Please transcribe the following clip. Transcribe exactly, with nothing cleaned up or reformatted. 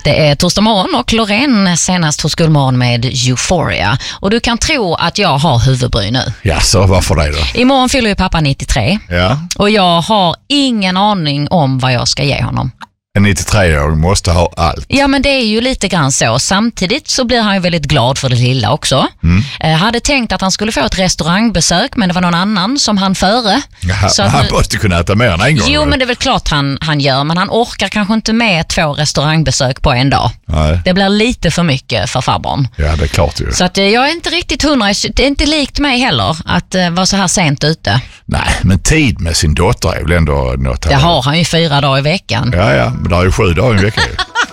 Det är torsdag morgon och Loreen senast hos Gullmorgon med Euphoria. Och du kan tro att jag har huvudbry nu. Ja, så varför det då? Imorgon fyller ju pappa nittiotre. Ja. Och jag har ingen aning om vad jag ska ge honom. En nittiotre-åring måste ha allt. Ja, men det är ju lite grann så. Samtidigt så blir han ju väldigt glad för det lilla också. Mm. Jag hade tänkt att han skulle få ett restaurangbesök, men det var någon annan som han före. Ja, så han nu... måste kunna äta mer än en gång. Jo, eller? men det är väl klart han, han gör. Men han orkar kanske inte med två restaurangbesök på en dag. Nej. Det blir lite för mycket för farbarn. Ja, det är klart ju. Så att, jag är inte riktigt hundra. Det är inte likt mig heller att uh, vara så här sent ute. Nej, men tid med sin dotter är väl ändå något här. Det har han ju fyra dagar i veckan. Ja, ja, men det är ju sju dagar i veckan.